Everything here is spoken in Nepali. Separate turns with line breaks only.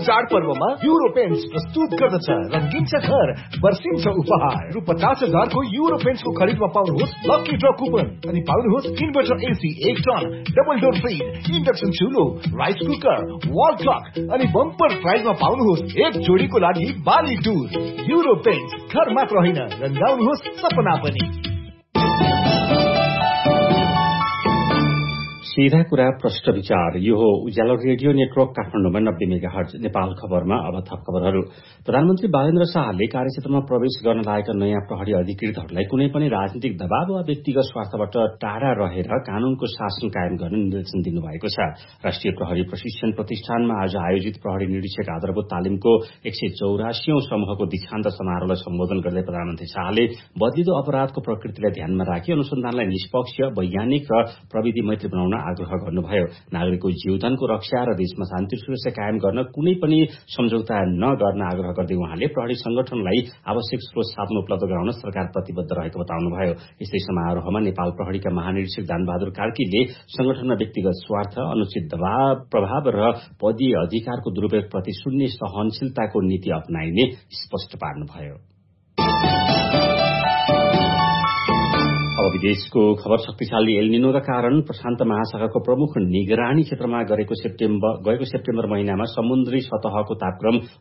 चाडपर्वमा युरो पेन्ट्स प्रस्तुत गर्दछ रंगीन छ घर वर्षिन्छ उपहार रु 50,000 को युरो पेन्ट्सको खरिदमा पाउनुहोस् लकी ड्र कुपन अनि पाउनुहोस् inverter AC 1 ton double door fridge induction चुलो rice cooker wall clock अनि बम्पर प्राइजमा पाउनुहोस् एक जोडीको लागि बाली टुर युरो पेन्ट्स घर मात्र होइन रंगाउनुहोस् सपना पनि।
सीधा कुरा प्रष्ट विचार यो हो उज्यालो रेडियो नेटवर्क काठमाडौँमा 90 मेगाहर्ज नेपाल खबरमा अब थप खबरहरू। प्रधानमन्त्री बालेन्द्र शाहले कार्यक्षेत्रमा प्रवेश गर्न लागेका नयाँ प्रहरी अधिकृतहरूलाई कुनै पनि राजनीतिक दबाव वा व्यक्तिगत स्वार्थबाट टाढा रहेर कानूनको शासन कायम गर्न निर्देशन दिनुभएको छ। राष्ट्रिय प्रहरी प्रशिक्षण प्रतिष्ठानमा आज आयोजित प्रहरी निरीक्षक आधारभूत तालिमको 184औं समूहको दीक्षान्त समारोहलाई सम्बोधन गर्दै प्रधानमन्त्री शाहले बदलिदो अपराधको प्रकृतिलाई ध्यानमा राखी अनुसन्धानलाई निष्पक्ष वैज्ञानिक र प्रविधि मैत्री बनाउन आग्रह गर्नुभयो। नागरिकको जीवनको रक्षा र देशमा शान्ति सुरक्षा कायम गर्न कुनै पनि सम्झौता नगर्न आग्रह गर्दै उहाँले प्रहरी संगठनलाई आवश्यक स्रोत साधन उपलब्ध गराउन सरकार प्रतिबद्ध रहेको बताउनुभयो। यस्तै समारोहमा नेपाल प्रहरीका महानिरीक्षक दानबहादुर कार्कीले संगठनमा व्यक्तिगत स्वार्थ अनुचित प्रभाव र पदीय अधिकारको दुरूपयोगप्रति शून्य सहनशीलताको नीति अपनाइने स्पष्ट पार्नुभयो। अब विदेशको खबर। शक्तिशाली एल निनोका कारण प्रशान्त महासागरको प्रमुख निगरानी क्षेत्रमा गएको सेप्टेम्बर महिनामा समुद्री सतहको तापक्रम